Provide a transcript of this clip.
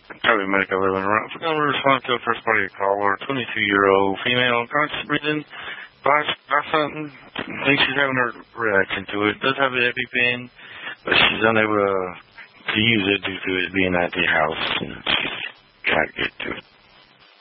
Probably medical 11 around. We're going to respond to a first party caller, 22-year-old female, conscious breathing, by something. Thinks she's having a reaction to it. Does have an EpiPen, but she's unable to use it due to it being at the house, and she can't get to it.